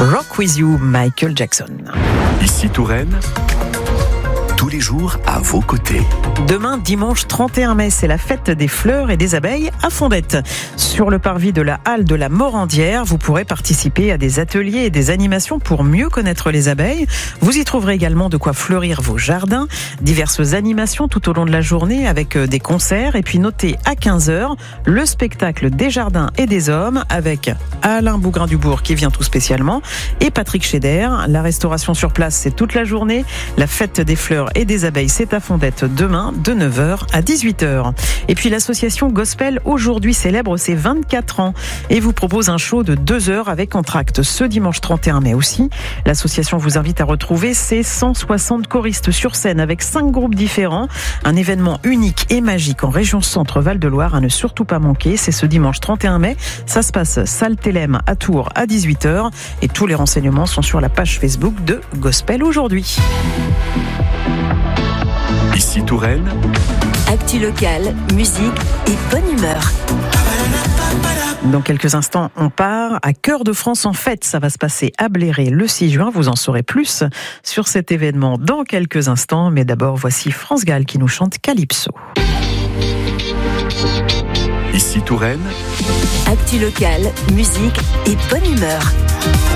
Rock With You, Michael Jackson. Ici Touraine, tous les jours à vos côtés. Demain, dimanche 31 mai, c'est la fête des fleurs et des abeilles à Fondette. Sur le parvis de la halle de la Morandière, vous pourrez participer à des ateliers et des animations pour mieux connaître les abeilles. Vous y trouverez également de quoi fleurir vos jardins, diverses animations tout au long de la journée avec des concerts. Et puis notez à 15h, le spectacle des jardins et des hommes avec Alain Bougrain-Dubourg qui vient tout spécialement et Patrick Scheder. La restauration sur place, c'est toute la journée. La fête des fleurs et des abeilles, c'est à Fondette demain de 9h à 18h. Et puis l'association Gospel aujourd'hui célèbre ses 24 ans et vous propose un show de 2 heures avec entracte ce dimanche 31 mai aussi. L'association vous invite à retrouver ses 160 choristes sur scène avec 5 groupes différents. Un événement unique et magique en région Centre Val-de-Loire à ne surtout pas manquer. C'est ce dimanche 31 mai. Ça se passe salle Thélème à Tours à 18h et tous les renseignements sont sur la page Facebook de Gospel aujourd'hui. Ici Touraine, actu locale, musique et bonne humeur. Dans quelques instants, on part à Cœur de France en fête. Ça va se passer à Bléré le 6 juin. Vous en saurez plus sur cet événement dans quelques instants. Mais d'abord, voici France Gall qui nous chante Calypso. Ici Touraine, Actu locale, musique et bonne humeur.